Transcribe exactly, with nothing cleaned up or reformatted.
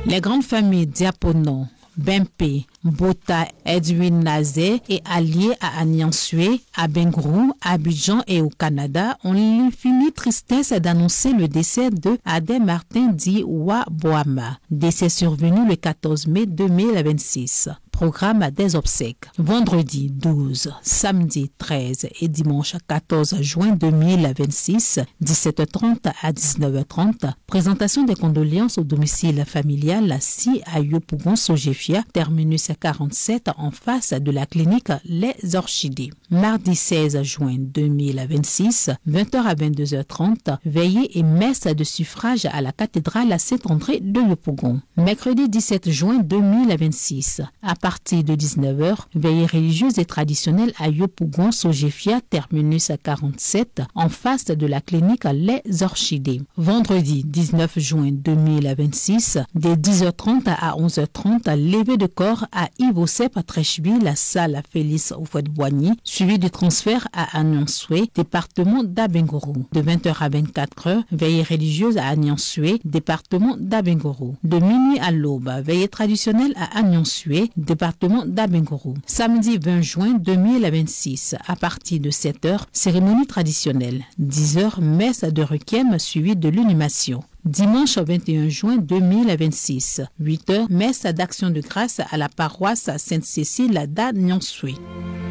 Les grandes familles Diapono, Bempé, Bota, Edwin Nazé et alliés à Agnansue, à Bengrou, à Abidjan et au Canada ont l'infinie tristesse d'annoncer le décès de Adé Martin dit Waboama, décès survenu le quatorze mai deux mille vingt-six. Programme des obsèques. Vendredi douze, samedi treize et dimanche quatorze juin deux mille vingt-six, dix-sept heures trente à dix-neuf heures trente, présentation des condoléances au domicile familial si à Yopougon Sogefia, terminus quarante-sept en face de la clinique Les Orchidées. Mardi seize juin deux mille vingt-six, vingt heures à vingt-deux heures trente, veillée et messe de suffrage à la cathédrale Saint-André de Yopougon. Mercredi dix-sept juin deux mille vingt-six, à À partir de dix-neuf heures, veillée religieuse et traditionnelle à Yopougon, Sogefia, terminus quarante-sept, en face de la clinique Les Orchidées. Vendredi dix-neuf juin deux mille vingt-six, de dix heures trente à onze heures trente, levée de corps à Yves-Osep Trècheville, la salle Félix Houphouët-Boigny, suivi du transfert à Agnansue, département d'Abengourou. De vingt heures à vingt-quatre heures, veillée religieuse à Agnansue, département d'Abengourou. De minuit à l'aube, veillée traditionnelle à Agnansue, département d'Abengourou. Samedi vingt juin deux mille vingt-six, à partir de sept heures, cérémonie traditionnelle. dix heures, messe de requiem suivie de l'inhumation. Dimanche vingt et un juin deux mille vingt-six, huit heures, messe d'action de grâce à la paroisse Sainte-Cécile d'Agnansue.